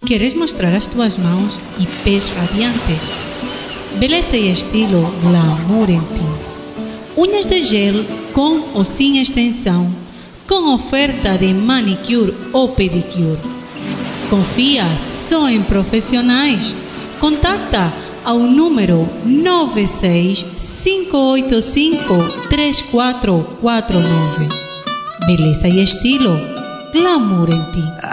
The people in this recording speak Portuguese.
Queres mostrar as tuas mãos e pés radiantes? Beleza e estilo glamour em ti. Unhas de gel com ou sem extensão, com oferta de manicure ou pedicure. Confia só em profissionais. Contacta ao número 965853449. Beleza e estilo glamour em ti.